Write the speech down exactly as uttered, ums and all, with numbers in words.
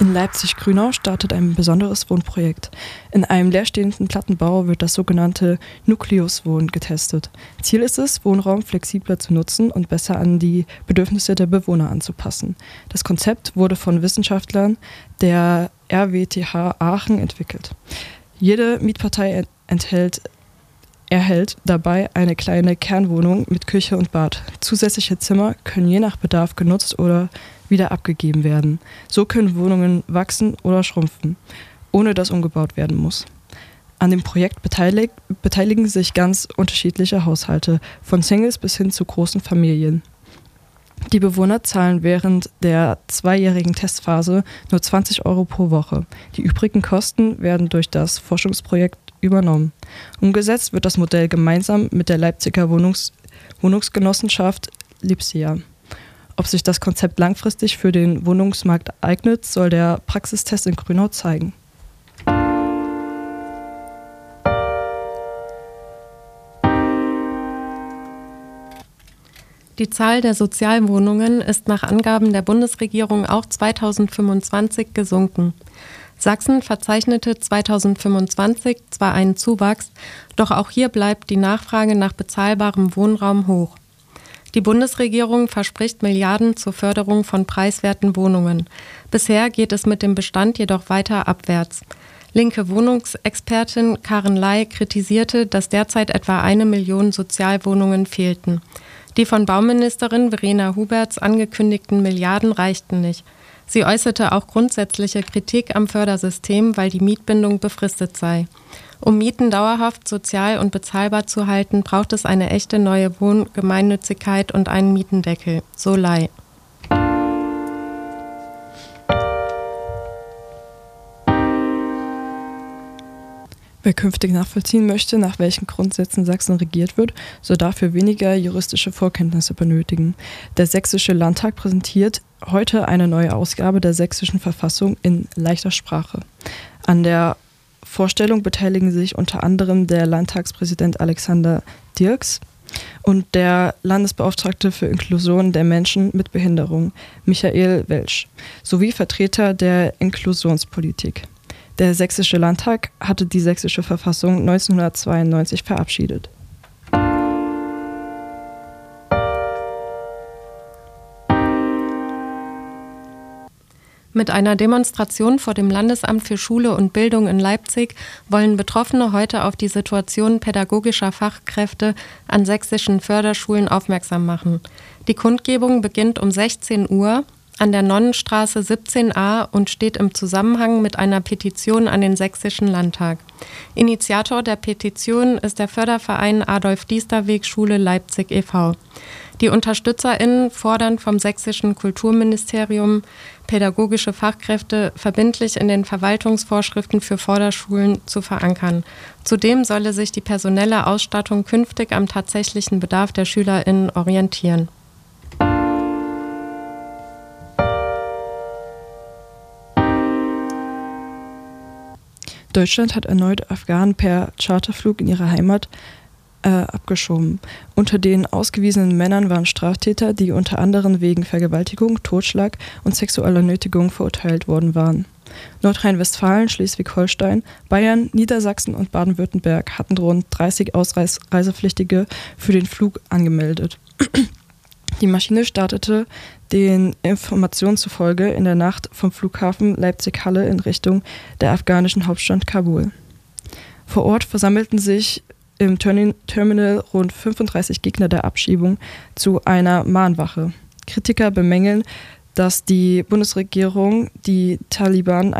In Leipzig-Grünau startet ein besonderes Wohnprojekt. In einem leerstehenden Plattenbau wird das sogenannte Nukleuswohnen getestet. Ziel ist es, Wohnraum flexibler zu nutzen und besser an die Bedürfnisse der Bewohner anzupassen. Das Konzept wurde von Wissenschaftlern der R W T H Aachen entwickelt. Jede Mietpartei enthält erhält dabei eine kleine Kernwohnung mit Küche und Bad. Zusätzliche Zimmer können je nach Bedarf genutzt oder wieder abgegeben werden. So können Wohnungen wachsen oder schrumpfen, ohne dass umgebaut werden muss. An dem Projekt beteilig, beteiligen sich ganz unterschiedliche Haushalte, von Singles bis hin zu großen Familien. Die Bewohner zahlen während der zweijährigen Testphase nur zwanzig Euro pro Woche. Die übrigen Kosten werden durch das Forschungsprojekt übernommen. Umgesetzt wird das Modell gemeinsam mit der Leipziger Wohnungs- Wohnungsgenossenschaft Lipsia. Ob sich das Konzept langfristig für den Wohnungsmarkt eignet, soll der Praxistest in Grünau zeigen. Die Zahl der Sozialwohnungen ist nach Angaben der Bundesregierung auch zweitausendfünfundzwanzig gesunken. Sachsen verzeichnete zweitausendfünfundzwanzig zwar einen Zuwachs, doch auch hier bleibt die Nachfrage nach bezahlbarem Wohnraum hoch. Die Bundesregierung verspricht Milliarden zur Förderung von preiswerten Wohnungen. Bisher geht es mit dem Bestand jedoch weiter abwärts. Linke Wohnungsexpertin Karin Ley kritisierte, dass derzeit etwa eine Million Sozialwohnungen fehlten. Die von Bauministerin Verena Huberts angekündigten Milliarden reichten nicht. Sie äußerte auch grundsätzliche Kritik am Fördersystem, weil die Mietbindung befristet sei. Um Mieten dauerhaft sozial und bezahlbar zu halten, braucht es eine echte neue Wohngemeinnützigkeit und einen Mietendeckel, so Ley. Wer künftig nachvollziehen möchte, nach welchen Grundsätzen Sachsen regiert wird, soll dafür weniger juristische Vorkenntnisse benötigen. Der Sächsische Landtag präsentiert heute eine neue Ausgabe der sächsischen Verfassung in leichter Sprache. An der Vorstellung beteiligen sich unter anderem der Landtagspräsident Alexander Dirks und der Landesbeauftragte für Inklusion der Menschen mit Behinderung, Michael Welsch, sowie Vertreter der Inklusionspolitik. Der Sächsische Landtag hatte die Sächsische Verfassung neunzehnhundertzweiundneunzig verabschiedet. Mit einer Demonstration vor dem Landesamt für Schule und Bildung in Leipzig wollen Betroffene heute auf die Situation pädagogischer Fachkräfte an sächsischen Förderschulen aufmerksam machen. Die Kundgebung beginnt um sechzehn Uhr an der Nonnenstraße siebzehn a und steht im Zusammenhang mit einer Petition an den Sächsischen Landtag. Initiator der Petition ist der Förderverein Adolf-Diester-Weg Schule Leipzig e V Die UnterstützerInnen fordern vom sächsischen Kulturministerium, pädagogische Fachkräfte verbindlich in den Verwaltungsvorschriften für Förderschulen zu verankern. Zudem solle sich die personelle Ausstattung künftig am tatsächlichen Bedarf der SchülerInnen orientieren. Deutschland hat erneut Afghanen per Charterflug in ihre Heimat äh, abgeschoben. Unter den ausgewiesenen Männern waren Straftäter, die unter anderem wegen Vergewaltigung, Totschlag und sexueller Nötigung verurteilt worden waren. Nordrhein-Westfalen, Schleswig-Holstein, Bayern, Niedersachsen und Baden-Württemberg hatten rund dreißig Ausreisepflichtige für den Flug angemeldet. Die Maschine startete den Informationen zufolge in der Nacht vom Flughafen Leipzig-Halle in Richtung der afghanischen Hauptstadt Kabul. Vor Ort versammelten sich im Terminal rund fünfunddreißig Gegner der Abschiebung zu einer Mahnwache. Kritiker bemängeln, dass die Bundesregierung die Taliban